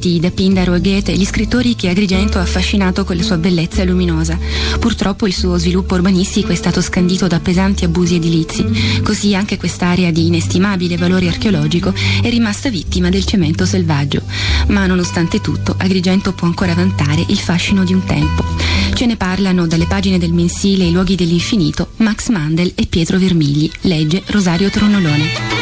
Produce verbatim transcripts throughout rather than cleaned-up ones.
partiti da Pindaro e Goethe gli scrittori che Agrigento ha affascinato con la sua bellezza luminosa. Purtroppo il suo sviluppo urbanistico è stato scandito da pesanti abusi edilizi. Così anche quest'area di inestimabile valore archeologico è rimasta vittima del cemento selvaggio. Ma nonostante tutto, Agrigento può ancora vantare il fascino di un tempo. Ce ne parlano dalle pagine del mensile I luoghi dell'infinito Max Mandel e Pietro Vermigli. Legge Rosario Tronolone.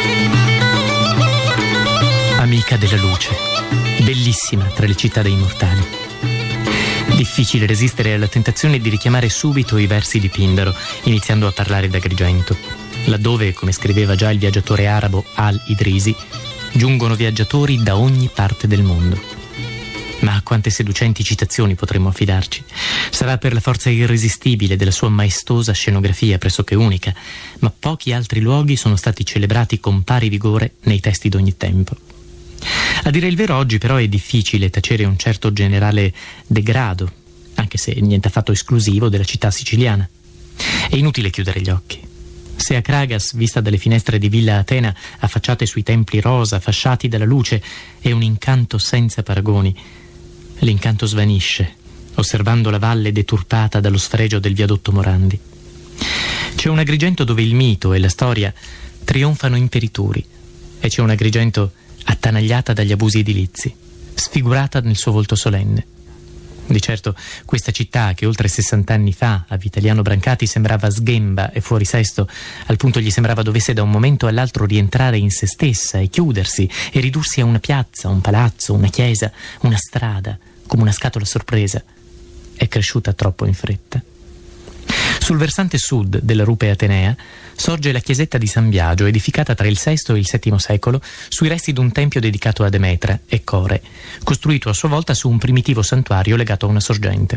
Amica della luce, bellissima tra le città dei mortali. Difficile resistere alla tentazione di richiamare subito i versi di Pindaro, iniziando a parlare d'Agrigento, laddove, come scriveva già il viaggiatore arabo Al-Idrisi, giungono viaggiatori da ogni parte del mondo. Ma a quante seducenti citazioni potremmo affidarci? Sarà per la forza irresistibile della sua maestosa scenografia pressoché unica, ma pochi altri luoghi sono stati celebrati con pari vigore nei testi d'ogni tempo. A dire il vero, oggi però è difficile tacere un certo generale degrado, anche se niente affatto esclusivo, della città siciliana. È inutile chiudere gli occhi. Se Akragas, vista dalle finestre di Villa Atena, affacciate sui templi rosa, fasciati dalla luce, è un incanto senza paragoni, l'incanto svanisce, osservando la valle deturpata dallo sfregio del viadotto Morandi. C'è un Agrigento dove il mito e la storia trionfano imperituri, e c'è un Agrigento attanagliata dagli abusi edilizi, sfigurata nel suo volto solenne. Di certo questa città, che oltre sessant'anni fa a Vitaliano Brancati sembrava sghemba e fuori sesto, al punto gli sembrava dovesse da un momento all'altro rientrare in se stessa e chiudersi e ridursi a una piazza, un palazzo, una chiesa, una strada, come una scatola a sorpresa, è cresciuta troppo in fretta. Sul versante sud della rupe Atenea sorge la chiesetta di San Biagio, edificata tra il sesto e il settimo secolo sui resti di un tempio dedicato a Demetra e Core, costruito a sua volta su un primitivo santuario legato a una sorgente.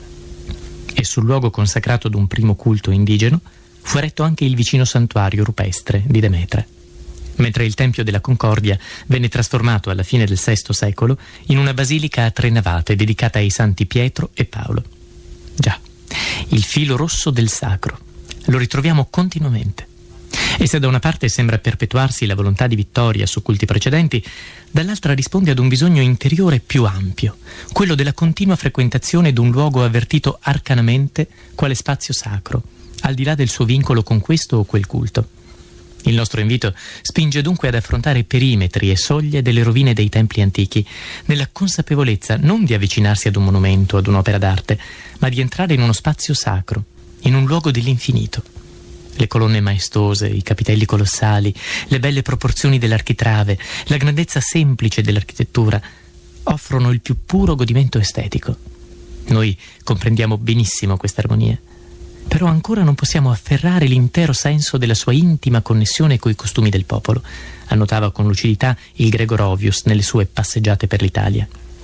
E sul luogo consacrato ad un primo culto indigeno fu eretto anche il vicino santuario rupestre di Demetra, mentre il Tempio della Concordia venne trasformato alla fine del sesto secolo in una basilica a tre navate dedicata ai santi Pietro e Paolo. Già, il filo rosso del sacro lo ritroviamo continuamente. E se da una parte sembra perpetuarsi la volontà di vittoria su culti precedenti, dall'altra risponde ad un bisogno interiore più ampio, quello della continua frequentazione d'un luogo avvertito arcanamente quale spazio sacro, al di là del suo vincolo con questo o quel culto. Il nostro invito spinge dunque ad affrontare perimetri e soglie delle rovine dei templi antichi, nella consapevolezza non di avvicinarsi ad un monumento, ad un'opera d'arte, ma di entrare in uno spazio sacro, in un luogo dell'infinito. Le colonne maestose, i capitelli colossali, le belle proporzioni dell'architrave, la grandezza semplice dell'architettura offrono il più puro godimento estetico. Noi comprendiamo benissimo questa armonia, però ancora non possiamo afferrare l'intero senso della sua intima connessione coi costumi del popolo, annotava con lucidità il Gregorovius nelle sue passeggiate per l'Italia.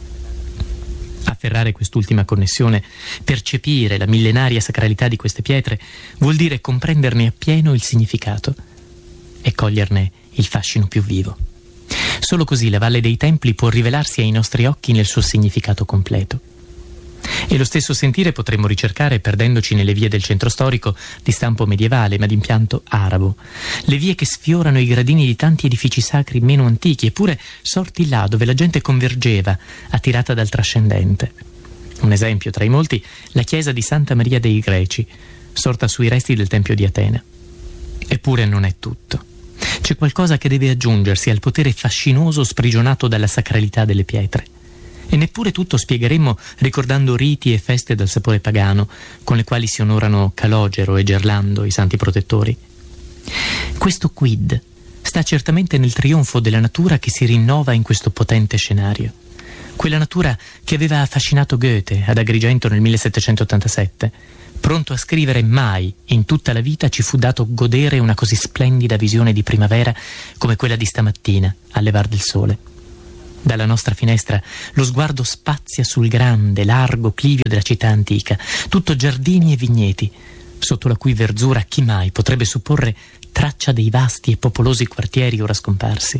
Afferrare quest'ultima connessione, percepire la millenaria sacralità di queste pietre, vuol dire comprenderne appieno il significato e coglierne il fascino più vivo. Solo così la Valle dei Templi può rivelarsi ai nostri occhi nel suo significato completo. E lo stesso sentire potremmo ricercare perdendoci nelle vie del centro storico di stampo medievale ma d'impianto arabo, le vie che sfiorano i gradini di tanti edifici sacri meno antichi, eppure sorti là dove la gente convergeva, attirata dal trascendente. Un esempio tra i molti, la chiesa di Santa Maria dei Greci, sorta sui resti del Tempio di Atena. Eppure non è tutto. C'è qualcosa che deve aggiungersi al potere fascinoso sprigionato dalla sacralità delle pietre. E neppure tutto spiegheremmo ricordando riti e feste dal sapore pagano, con le quali si onorano Calogero e Gerlando, i santi protettori. Questo quid sta certamente nel trionfo della natura che si rinnova in questo potente scenario. Quella natura che aveva affascinato Goethe ad Agrigento nel millesettecentottantasette, pronto a scrivere mai in tutta la vita ci fu dato godere una così splendida visione di primavera come quella di stamattina al levar del sole. Dalla nostra finestra lo sguardo spazia sul grande, largo clivio della città antica, tutto giardini e vigneti, sotto la cui verzura chi mai potrebbe supporre traccia dei vasti e popolosi quartieri ora scomparsi.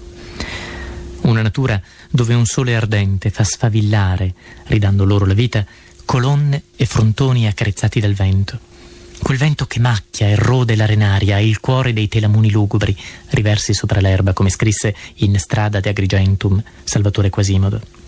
Una natura dove un sole ardente fa sfavillare, ridando loro la vita, colonne e frontoni accarezzati dal vento. Quel vento che macchia e rode l'arenaria e il cuore dei telamuni lugubri riversi sopra l'erba, come scrisse in Strada de Agrigentum Salvatore Quasimodo.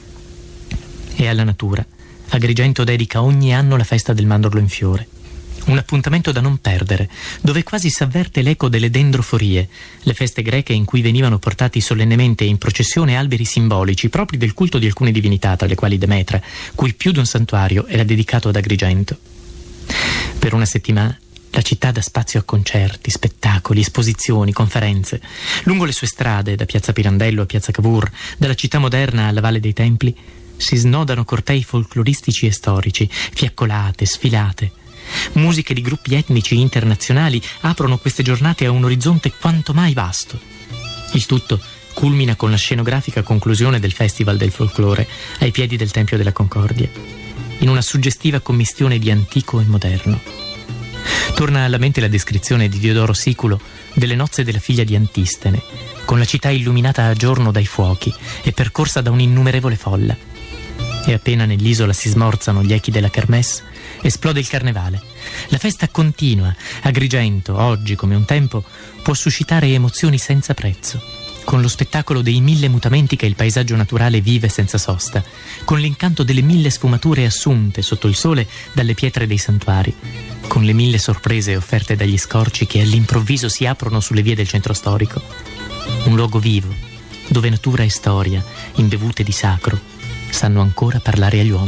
E alla natura Agrigento dedica ogni anno la festa del mandorlo in fiore. Un appuntamento da non perdere, dove quasi s'avverte l'eco delle dendroforie, le feste greche in cui venivano portati solennemente in processione alberi simbolici propri del culto di alcune divinità, tra le quali Demetra, cui più di un santuario era dedicato ad Agrigento. Per una settimana la città dà spazio a concerti, spettacoli, esposizioni, conferenze. Lungo le sue strade, da piazza Pirandello a piazza Cavour, dalla città moderna alla Valle dei Templi, si snodano cortei folcloristici e storici, fiaccolate, sfilate. Musiche di gruppi etnici internazionali aprono queste giornate a un orizzonte quanto mai vasto. Il tutto culmina con la scenografica conclusione del Festival del Folklore ai piedi del Tempio della Concordia, in una suggestiva commistione di antico e moderno. Torna alla mente la descrizione di Diodoro Siculo delle nozze della figlia di Antistene, con la città illuminata a giorno dai fuochi e percorsa da un'innumerevole folla. E appena nell'isola si smorzano gli echi della kermesse, esplode il carnevale. La festa continua. Agrigento, oggi come un tempo, può suscitare emozioni senza prezzo, con lo spettacolo dei mille mutamenti che il paesaggio naturale vive senza sosta, con l'incanto delle mille sfumature assunte sotto il sole dalle pietre dei santuari, con le mille sorprese offerte dagli scorci che all'improvviso si aprono sulle vie del centro storico. Un luogo vivo, dove natura e storia, imbevute di sacro, sanno ancora parlare agli uomini.